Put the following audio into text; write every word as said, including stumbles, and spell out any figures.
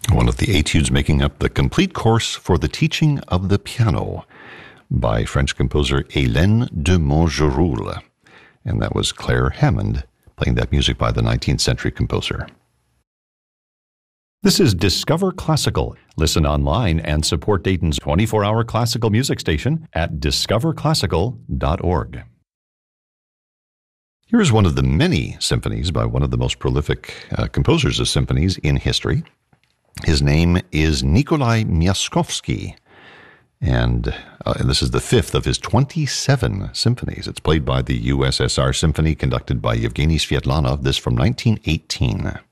one of the etudes making up the complete course for the teaching of the piano by French composer Hélène de Montgeroul. And that was Claire Hammond playing that music by the nineteenth century composer. This is Discover Classical. Listen online and support Dayton's twenty-four hour classical music station at discover classical dot org. Here's one of the many symphonies by one of the most prolific uh, composers of symphonies in history. His name is Nikolai Myaskovsky, and uh, this is the fifth of his twenty-seven symphonies. It's played by the U S S R Symphony, conducted by Yevgeny Sviatlanov, this from nineteen eighteen.